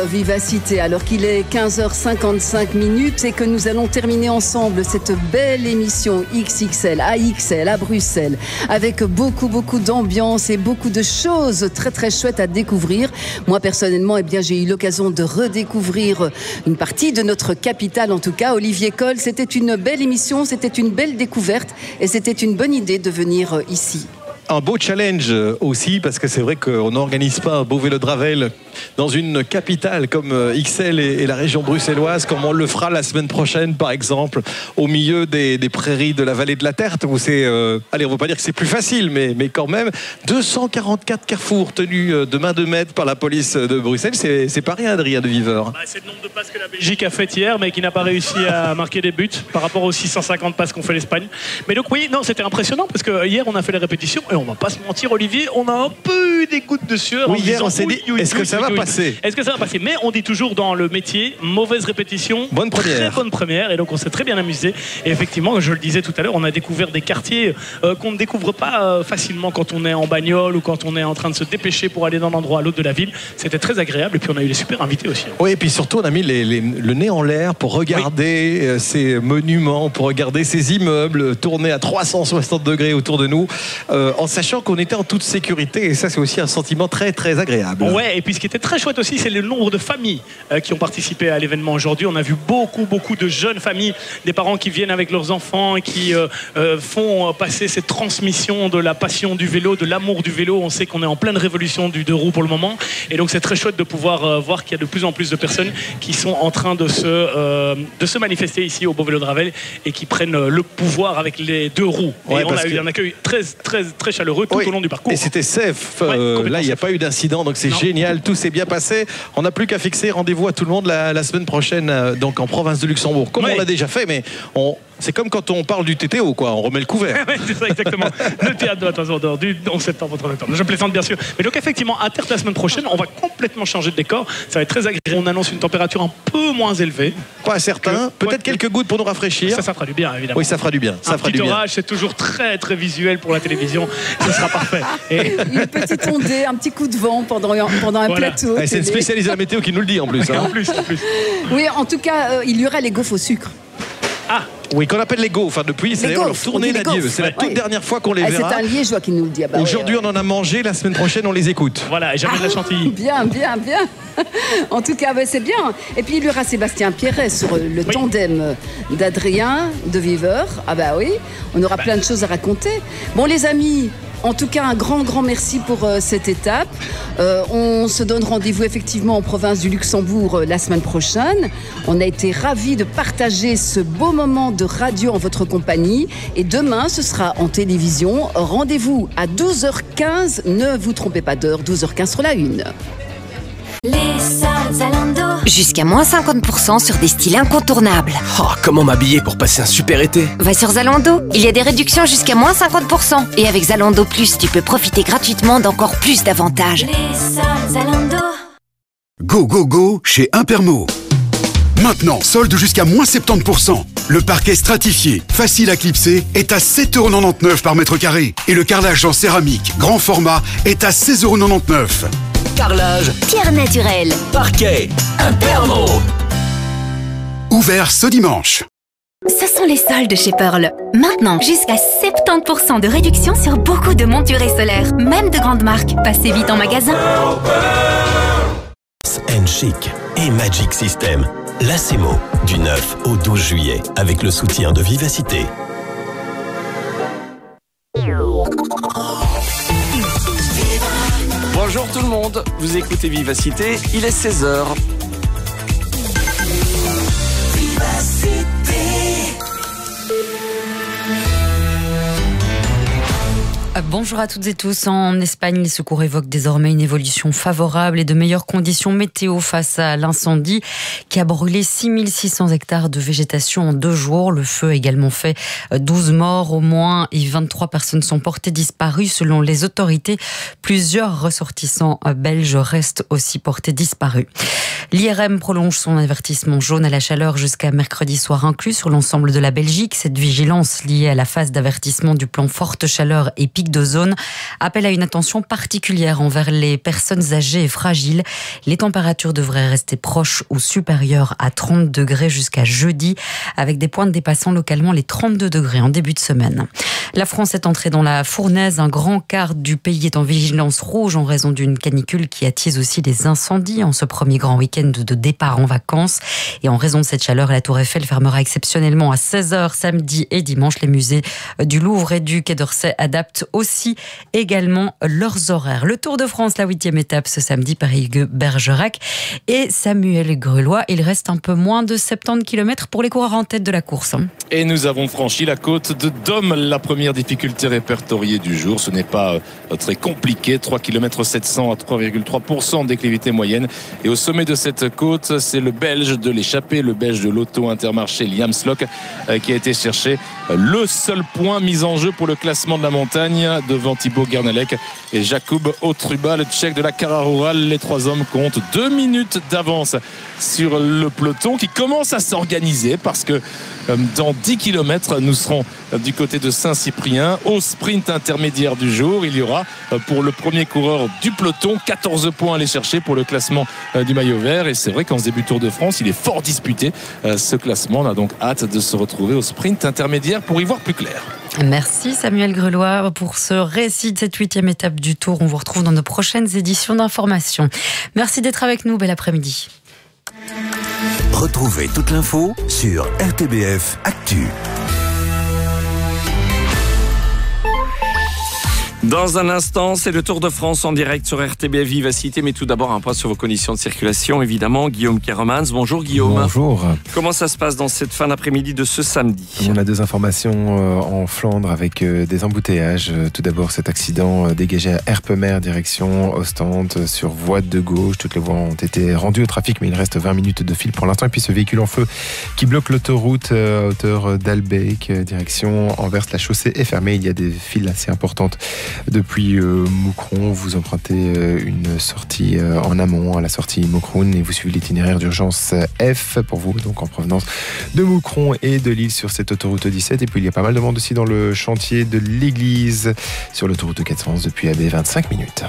Vivacité, alors qu'il est 15h55 et que nous allons terminer ensemble cette belle émission XXL, AXL à Bruxelles, avec beaucoup d'ambiance et beaucoup de choses très chouettes à découvrir. Moi personnellement, j'ai eu l'occasion de redécouvrir une partie de notre capitale, en tout cas Olivier Coll. C'était une belle émission, c'était une belle découverte et c'était une bonne idée de venir ici. Un beau challenge aussi, parce que c'est vrai qu'on n'organise pas un beau vélo de Ravel dans une capitale comme XL et la région bruxelloise, comme on le fera la semaine prochaine, par exemple, au milieu des prairies de la vallée de la Tertre, où c'est, allez, on ne veut pas dire que c'est plus facile, mais quand même, 244 carrefours tenus de main de maître par la police de Bruxelles, c'est pas rien, Adrien de Viveur. C'est le nombre de passes que la Belgique a fait hier, mais qui n'a pas réussi à marquer des buts par rapport aux 650 passes qu'ont fait l'Espagne. Mais donc oui, non, c'était impressionnant, parce que hier, on a fait les répétitions, et on va pas se mentir, Olivier, on a un peu eu des gouttes de sueur. Oui, hier on s'est dit, est-ce que ça va passer ? Est-ce que ça va passer ? Mais on dit toujours dans le métier, mauvaise répétition, bonne première. Très bonne première, et donc on s'est très bien amusé. Et effectivement, je le disais tout à l'heure, on a découvert des quartiers qu'on ne découvre pas facilement quand on est en bagnole ou quand on est en train de se dépêcher pour aller d'un endroit à l'autre de la ville. C'était très agréable, et puis on a eu des super invités aussi. Oui, et puis surtout on a mis le nez en l'air pour regarder ces monuments, pour regarder ces immeubles tournés à 360 degrés autour de nous, en sachant qu'on était en toute sécurité, et ça c'est aussi un sentiment très agréable. Ouais, et puis ce qui était très chouette aussi, c'est le nombre de familles qui ont participé à l'événement aujourd'hui. On a vu beaucoup de jeunes familles, des parents qui viennent avec leurs enfants et qui font passer cette transmission de la passion du vélo, de l'amour du vélo. On sait qu'on est en pleine révolution du deux roues pour le moment, et donc c'est très chouette de pouvoir voir qu'il y a de plus en plus de personnes qui sont en train de se manifester ici au Beau Vélo de Ravel et qui prennent le pouvoir avec les deux roues. Ouais, et on a eu un accueil très chaleureux tout au long du parcours. Et c'était safe. Là, il n'y a pas eu d'incident, donc c'est génial. Tout s'est bien passé. On n'a plus qu'à fixer rendez-vous à tout le monde la semaine prochaine, donc en province de Luxembourg. Comme on l'a déjà fait, mais c'est comme quand on parle du TTO, quoi. On remet le couvert. C'est ça, exactement. Le théâtre de la Toison d'Or du 11 septembre au 3 octobre. Je plaisante, bien sûr. Mais donc, effectivement, à Terre, la semaine prochaine, on va complètement changer de décor. Ça va être très agréable. On annonce une température un peu moins élevée. Pas certain. Peut-être quelques gouttes pour nous rafraîchir. Ça fera du bien, évidemment. Oui, ça fera du bien. Un petit orage, c'est toujours très visuel pour la télévision. Ce sera parfait. Et une petite ondée, un petit coup de vent pendant un plateau. C'est une spécialiste de la météo qui nous le dit en plus. En plus. Oui, en tout cas, il y aura les gaufres au sucre. Ah oui, qu'on appelle les gaufres. Enfin, depuis, c'est d'ailleurs leur tournée d'adieu. C'est la toute dernière fois qu'on les verra. C'est un liégeois qui nous le dit. Aujourd'hui, on en a mangé. La semaine prochaine, on les écoute. Voilà, et jamais de la chantilly. Bien. En tout cas, c'est bien. Et puis, il y aura Sébastien Pierret sur le tandem d'Adrien de Viveur. Ah bah oui, on aura plein de choses à raconter. Bon, les amis, en tout cas, un grand merci pour cette étape. On se donne rendez-vous effectivement en province du Luxembourg la semaine prochaine. On a été ravis de partager ce beau moment de radio en votre compagnie. Et demain, ce sera en télévision. Rendez-vous à 12h15. Ne vous trompez pas d'heure, 12h15 sur la 1. Les soldes Zalando. Jusqu'à moins 50% sur des styles incontournables. Oh, comment m'habiller pour passer un super été ? Va sur Zalando, il y a des réductions jusqu'à moins 50%. Et avec Zalando Plus, tu peux profiter gratuitement d'encore plus d'avantages. Les soldes Zalando. Go chez Impermo. Maintenant, solde jusqu'à moins 70%. Le parquet stratifié, facile à clipser, est à 7,99€ par mètre carré. Et le carrelage en céramique, grand format, est à 16,99€. Carrelage, pierre naturelle, parquet, Impermo. Ouvert ce dimanche. Ce sont les soldes chez Pearl. Maintenant, jusqu'à 70% de réduction sur beaucoup de montures solaires, même de grandes marques. Passez vite en magasin. Chic et Magic System. L'ACEMO, du 9 au 12 juillet, avec le soutien de Vivacité. Bonjour tout le monde, vous écoutez Vivacité, il est 16h. Bonjour à toutes et tous. En Espagne, les secours évoquent désormais une évolution favorable et de meilleures conditions météo face à l'incendie qui a brûlé 6600 hectares de végétation en 2 jours. Le feu a également fait 12 morts au moins et 23 personnes sont portées disparues selon les autorités. Plusieurs ressortissants belges restent aussi portés disparus. L'IRM prolonge son avertissement jaune à la chaleur jusqu'à mercredi soir inclus sur l'ensemble de la Belgique. Cette vigilance liée à la phase d'avertissement du plan forte chaleur et pic d'ozone appelle à une attention particulière envers les personnes âgées et fragiles. Les températures devraient rester proches ou supérieures à 30 degrés jusqu'à jeudi, avec des pointes dépassant localement les 32 degrés en début de semaine. La France est entrée dans la fournaise. Un grand quart du pays est en vigilance rouge en raison d'une canicule qui attise aussi les incendies en ce premier grand week-end de départ en vacances. Et en raison de cette chaleur, la Tour Eiffel fermera exceptionnellement à 16h samedi et dimanche. Les musées du Louvre et du Quai d'Orsay adaptent aussi également leurs horaires. Le Tour de France, la 8e étape ce samedi, Paris-Bergerac. Et Samuel Grelois, il reste un peu moins de 70 km pour les coureurs en tête de la course. Et nous avons franchi la côte de Dôme, la première difficulté répertoriée du jour. Ce n'est pas très compliqué, 3 km 700 à 3,3% de déclivité moyenne. Et au sommet de cette côte, c'est le Belge de l'échappée, le Belge de l'Auto Intermarché, Liam Slock, qui a été chercher le seul point mis en jeu pour le classement de la montagne devant Thibaut Guernalec et Jakub Otruba, le Tchèque de la Cara Rural. Les trois hommes comptent 2 minutes d'avance sur le peloton qui commence à s'organiser parce que dans 10 km, nous serons du côté de Saint-Cyprien au sprint intermédiaire du jour. Il y aura pour le premier coureur du peloton 14 points à aller chercher pour le classement du maillot vert. Et c'est vrai qu'en ce début de Tour de France, il est fort disputé ce classement. On a donc hâte de se retrouver au sprint intermédiaire pour y voir plus clair. Merci Samuel Grelois pour ce récit de cette 8e étape du Tour. On vous retrouve dans nos prochaines éditions d'information. Merci d'être avec nous. Bel après-midi. Retrouvez toute l'info sur RTBF Actu. Dans un instant, c'est le Tour de France en direct sur RTBF Vivacité. Mais tout d'abord, un point sur vos conditions de circulation. Évidemment, Guillaume Keremans. Bonjour Guillaume. Bonjour. Comment ça se passe dans cette fin d'après-midi de ce samedi ? On a 2 informations en Flandre avec des embouteillages. Tout d'abord, cet accident dégagé à Erpemer, direction Ostende, sur voie de gauche. Toutes les voies ont été rendues au trafic, mais il reste 20 minutes de file pour l'instant. Et puis ce véhicule en feu qui bloque l'autoroute à hauteur d'Albeek, direction Anvers. La chaussée est fermée. Il y a des files assez importantes. Depuis Moucron, vous empruntez une sortie en amont à la sortie Mokroun et vous suivez l'itinéraire d'urgence F pour vous, donc en provenance de Moucron et de Lille sur cette autoroute 17. Et puis il y a pas mal de monde aussi dans le chantier de l'église sur l'autoroute 411 depuis AB 25 minutes.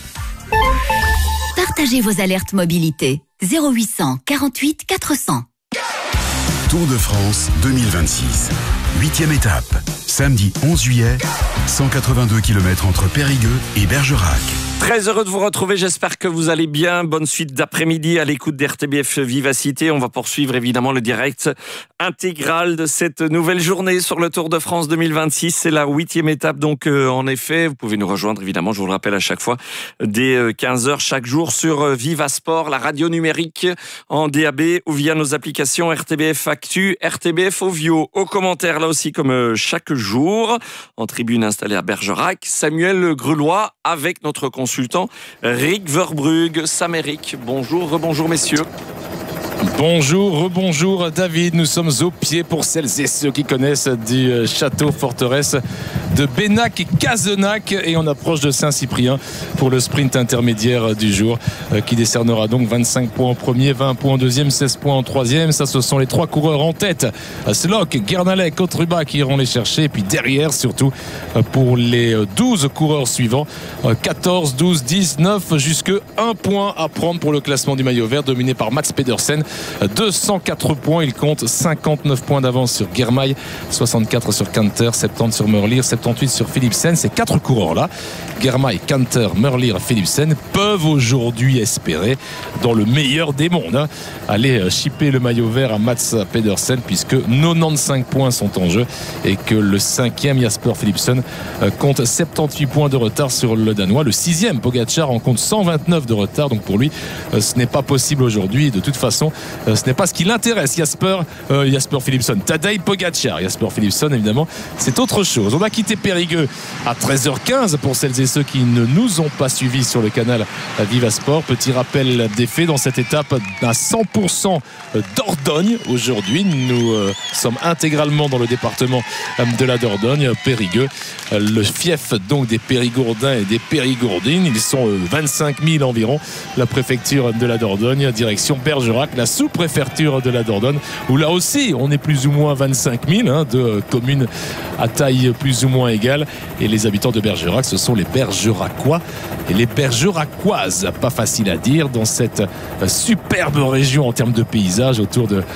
Partagez vos alertes mobilité 0800 48 400. Tour de France 2026. 8e étape. Samedi 11 juillet, 182 km entre Périgueux et Bergerac. Très heureux de vous retrouver, j'espère que vous allez bien. Bonne suite d'après-midi à l'écoute d'RTBF Vivacité. On va poursuivre évidemment le direct intégral de cette nouvelle journée sur le Tour de France 2026. C'est la 8e étape, donc en effet, vous pouvez nous rejoindre évidemment, je vous le rappelle à chaque fois, dès 15h chaque jour sur Vivasport, la radio numérique en DAB ou via nos applications RTBF Actu, RTBF Ovio. Aux commentaires là aussi comme chaque jour, en tribune installée à Bergerac, Samuel Grelois avec notre consultant Rick Verbrugge. Sam et Rick, bonjour, rebonjour messieurs. Bonjour, rebonjour David, nous sommes au pied pour celles et ceux qui connaissent du château forteresse de Bénac et Cazenac et on approche de Saint-Cyprien pour le sprint intermédiaire du jour qui décernera donc 25 points en premier, 20 points en deuxième, 16 points en troisième. Ça, ce sont les 3 coureurs en tête, Slock, Guernalec, Otruba qui iront les chercher et puis derrière surtout pour les 12 coureurs suivants, 14, 12, 10, 9 jusque 1 point à prendre pour le classement du maillot vert dominé par Mats Pedersen. 204 points, il compte 59 points d'avance sur Germain, 64 sur Kanter, 70 sur Merlier, 78 sur Philipsen. Ces 4 coureurs-là, Germain, Kanter, Merlier, Philipsen, peuvent aujourd'hui espérer, dans le meilleur des mondes, aller chipper le maillot vert à Mats Pedersen puisque 95 points sont en jeu et que le 5e Jasper Philipsen compte 78 points de retard sur le Danois. Le 6e Pogacar en compte 129 de retard, donc pour lui ce n'est pas possible aujourd'hui. De toute façon, ce n'est pas ce qui l'intéresse, Jasper Philipsen. Tadej Pogacar, Jasper Philipsen évidemment, c'est autre chose. On va quitter Périgueux à 13h15 pour celles et ceux qui ne nous ont pas suivis sur le canal Viva Sport. Petit rappel des faits dans cette étape à 100% Dordogne. Aujourd'hui, nous sommes intégralement dans le département de la Dordogne, Périgueux, le fief donc des Périgourdins et des Périgourdines. Ils sont 25 000 environ. La préfecture de la Dordogne, direction Bergerac, la sous-préfecture de la Dordogne, où là aussi on est plus ou moins 25 000 de communes à taille plus ou moins égale. Et les habitants de Bergerac, ce sont les Bergeracois et les Bergeracoises. Pas facile à dire dans cette superbe région en termes de paysage autour de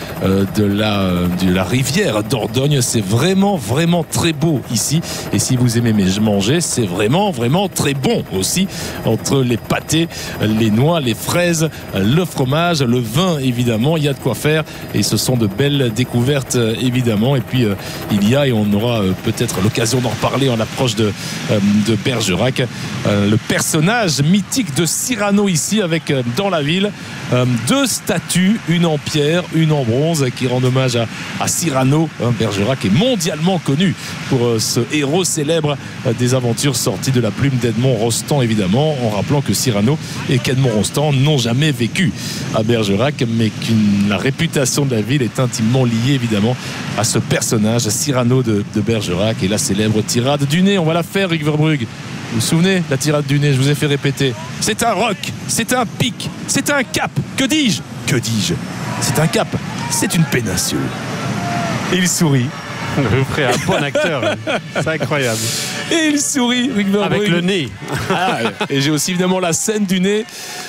la rivière Dordogne. C'est vraiment très beau ici. Et si vous aimez manger, c'est vraiment très bon aussi. Entre les pâtés, les noix, les fraises, le fromage, le vin évidemment, il y a de quoi faire. Et ce sont de belles découvertes évidemment. Et puis il y a, et on aura peut-être l'occasion d'en reparler en approche de Bergerac, le personnage mythique de Cyrano ici, avec dans la ville 2 statues, une en pierre, une en bronze, qui rendent hommage à Cyrano. Bergerac est mondialement connu pour ce héros célèbre des aventures sorties de la plume d'Edmond Rostand évidemment, en rappelant que Cyrano et qu'Edmond Rostand n'ont jamais vécu à Bergerac, mais que la réputation de la ville est intimement liée évidemment à ce personnage Cyrano de Bergerac. Et la célèbre tirade du nez, on va la faire, Rick Verbrugge. Vous vous souvenez, la tirade du nez, je vous ai fait répéter. C'est un roc, c'est un pic, c'est un cap. Que dis-je ? C'est un cap, c'est une péninsule. Et il sourit. Vous ferez un bon acteur, c'est incroyable. Et il sourit, Rick Verbrugge. Avec le nez. Et j'ai aussi évidemment la scène du nez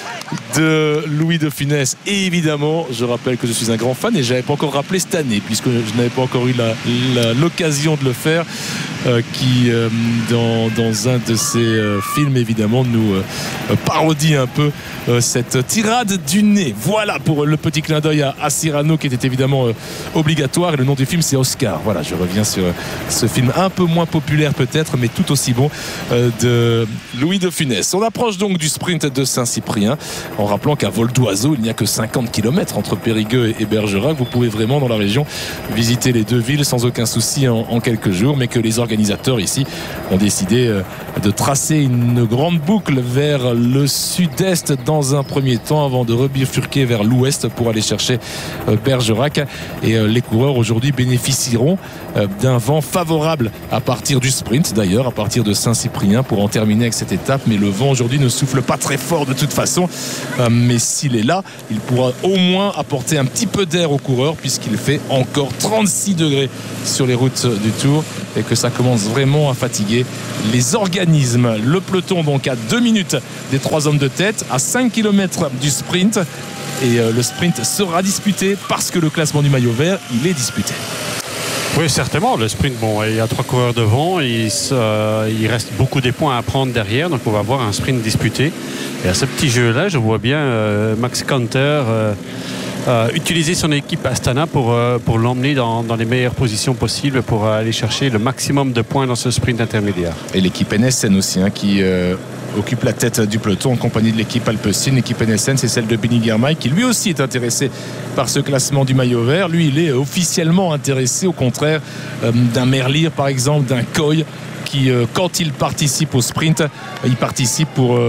de Louis de Funès. Et évidemment, je rappelle que je suis un grand fan et je n'avais pas encore rappelé cette année, puisque je n'avais pas encore eu l'occasion de le faire, qui dans un de ses films évidemment nous parodie un peu cette tirade du nez. Voilà pour le petit clin d'œil à Cyrano, qui était évidemment obligatoire. Et le nom du film, c'est Oscar. Voilà, je reviens sur ce film un peu moins populaire peut-être, mais tout aussi bon, de Louis de Funès. On approche donc du sprint de Saint-Cyprien, en rappelant qu'à vol d'oiseau, il n'y a que 50 km entre Périgueux et Bergerac. Vous pouvez vraiment dans la région visiter les 2 villes sans aucun souci en quelques jours, mais que les organisateurs ici ont décidé de tracer une grande boucle vers le sud-est dans un premier temps, avant de rebifurquer vers l'ouest pour aller chercher Bergerac. Et les coureurs aujourd'hui bénéficieront d'un vent favorable à partir du sprint, d'ailleurs à partir de Saint-Cyprien, pour en terminer avec cette étape. Mais le vent aujourd'hui ne souffle pas très fort de toute façon, mais s'il est là, il pourra au moins apporter un petit peu d'air aux coureurs, puisqu'il fait encore 36 degrés sur les routes du Tour et que ça commence vraiment à fatiguer les organismes. Le peloton donc à 2 minutes des 3 hommes de tête, à 5 km du sprint, et le sprint sera disputé parce que le classement du maillot vert, il est disputé. Oui, certainement. Le sprint, bon, il y a 3 coureurs devant. Il reste beaucoup des points à prendre derrière. Donc, on va avoir un sprint disputé. Et à ce petit jeu-là, je vois bien Max Kanter utiliser son équipe Astana pour l'emmener dans les meilleures positions possibles pour aller chercher le maximum de points dans ce sprint intermédiaire. Et l'équipe NSN aussi, qui occupe la tête du peloton en compagnie de l'équipe Alpecin. L'équipe NSN, c'est celle de Benny Girmay, qui lui aussi est intéressé par ce classement du maillot vert. Lui, il est officiellement intéressé, au contraire d'un Merlier par exemple, d'un Coy, qui quand il participe au sprint, il participe pour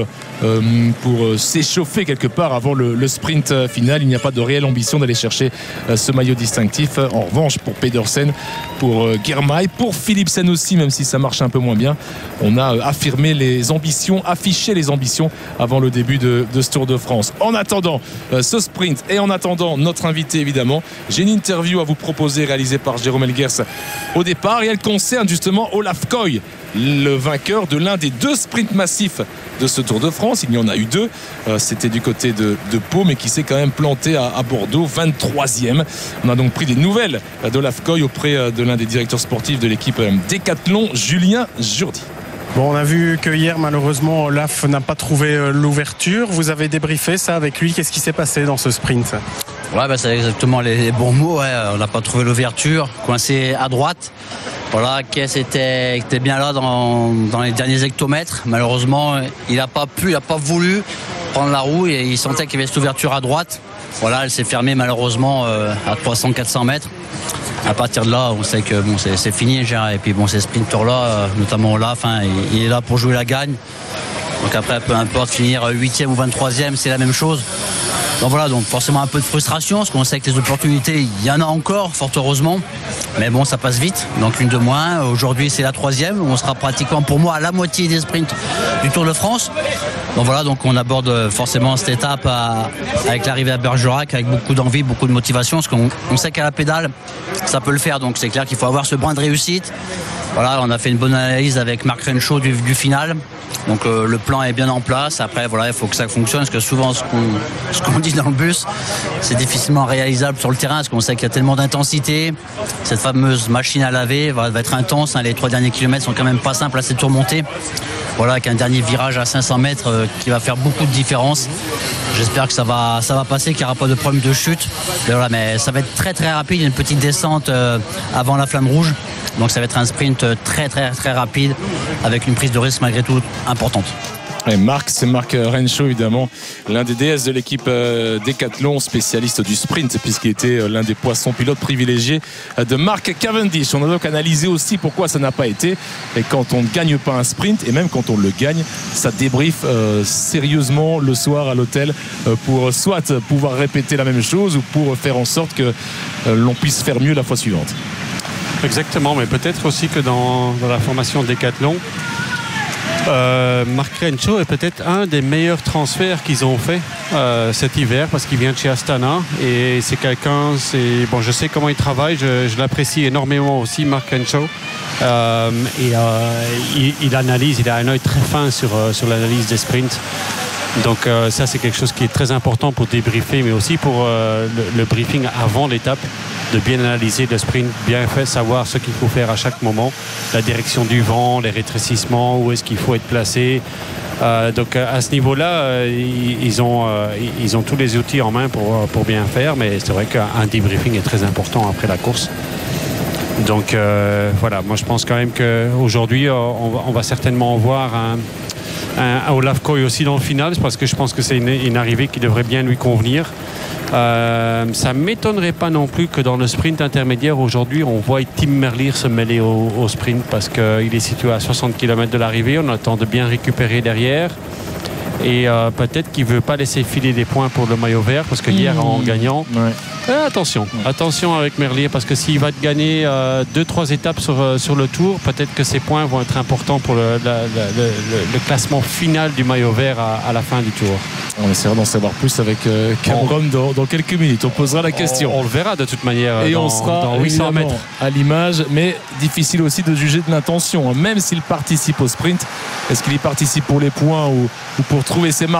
s'échauffer quelque part avant le sprint final. Il n'y a pas de réelle ambition d'aller chercher ce maillot distinctif. En revanche, pour Pedersen, pour Girmay, pour Philipsen aussi, même si ça marche un peu moins bien, on a affiché les ambitions avant le début de ce Tour de France. En attendant ce sprint et en attendant notre invité évidemment, j'ai une interview à vous proposer réalisée par Jérôme Elguers au départ, et elle concerne justement Olaf Koy, le vainqueur de l'un des 2 sprints massifs de ce Tour de France. Il y en a eu 2, c'était du côté de Pau, mais qui s'est quand même planté à Bordeaux, 23e. On a donc pris des nouvelles d'Olaf Koy auprès de l'un des directeurs sportifs de l'équipe Décathlon, Julien Jourdi. Bon, on a vu que hier, malheureusement, Olaf n'a pas trouvé l'ouverture. Vous avez débriefé ça avec lui. Qu'est-ce qui s'est passé dans ce sprint ? Ouais, c'est exactement les bons mots. Ouais. On n'a pas trouvé l'ouverture, coincé à droite. Voilà, Kess était bien là dans les derniers hectomètres. Malheureusement, il n'a pas voulu prendre la roue, et il sentait qu'il y avait cette ouverture à droite. Voilà, elle s'est fermée malheureusement à 300-400 mètres. À partir de là, on sait que bon, c'est fini. Et puis bon, ces sprinters-là, notamment Olaf, il est là pour jouer la gagne. Donc après, peu importe, finir 8e ou 23e, c'est la même chose. Donc voilà, donc forcément un peu de frustration, parce qu'on sait que les opportunités, il y en a encore, fort heureusement. Mais bon, ça passe vite, donc une de moins. Aujourd'hui, c'est la 3e. On sera pratiquement, pour moi, à la moitié des sprints du Tour de France. Donc voilà, donc on aborde forcément cette étape avec l'arrivée à Bergerac, avec beaucoup d'envie, beaucoup de motivation, parce qu'on sait qu'à la pédale, ça peut le faire. Donc c'est clair qu'il faut avoir ce brin de réussite. Voilà, on a fait une bonne analyse avec Mark Renshaw du final. Donc le plan est bien en place. Après voilà, il faut que ça fonctionne, parce que souvent ce qu'on dit dans le bus, c'est difficilement réalisable sur le terrain, parce qu'on sait qu'il y a tellement d'intensité. Cette fameuse machine à laver va être intense. Les 3 derniers kilomètres sont quand même pas simples à cette tourmontée. Voilà, avec un dernier virage à 500 mètres qui va faire beaucoup de différence. J'espère que ça va passer, qu'il n'y aura pas de problème de chute. Mais voilà, mais ça va être très très rapide. Il y a une petite descente avant la flamme rouge. Donc ça va être un sprint très très très rapide, avec une prise de risque malgré tout importante. Et c'est Mark Renshaw, évidemment, l'un des DS de l'équipe Decathlon, spécialiste du sprint, puisqu'il était l'un des poissons pilotes privilégiés de Mark Cavendish. On a donc analysé aussi pourquoi ça n'a pas été. Et quand on ne gagne pas un sprint, et même quand on le gagne, ça débriefe sérieusement le soir à l'hôtel pour soit pouvoir répéter la même chose ou pour faire en sorte que l'on puisse faire mieux la fois suivante. Exactement, mais peut-être aussi que dans la formation Decathlon, Mark Renshaw est peut-être un des meilleurs transferts qu'ils ont fait cet hiver, parce qu'il vient de chez Astana et c'est quelqu'un, bon, je sais comment il travaille, je l'apprécie énormément aussi, Mark Renshaw. Il analyse, il a un œil très fin sur l'analyse des sprints. Donc ça, c'est quelque chose qui est très important pour débriefer, mais aussi pour le briefing avant l'étape, de bien analyser le sprint, bien fait, savoir ce qu'il faut faire à chaque moment, la direction du vent, les rétrécissements, où est-ce qu'il faut être placé. Donc à ce niveau-là, ils ont tous les outils en main pour bien faire, mais c'est vrai qu'un débriefing est très important après la course. Donc voilà, moi je pense quand même qu'aujourd'hui, on va certainement voir un Olaf Koy aussi dans le final, parce que je pense que c'est une arrivée qui devrait bien lui convenir. Ça ne m'étonnerait pas non plus que dans le sprint intermédiaire aujourd'hui, on voit Tim Merlier se mêler au sprint, parce qu'il est situé à 60 km de l'arrivée. On attend de bien récupérer derrière. Et peut-être qu'il ne veut pas laisser filer des points pour le maillot vert, parce que hier en gagnant, attention avec Merlier, parce que s'il va gagner 2-3 étapes sur le tour, peut-être que ces points vont être importants pour le classement final du maillot vert à la fin du tour. On essaiera d'en savoir plus avec Cameron dans quelques minutes. On posera la question. On le verra de toute manière. Et on sera dans 800 mètres à l'image, mais difficile aussi de juger de l'intention. Même s'il participe au sprint, est-ce qu'il y participe pour les points ou pour trouver ses marques?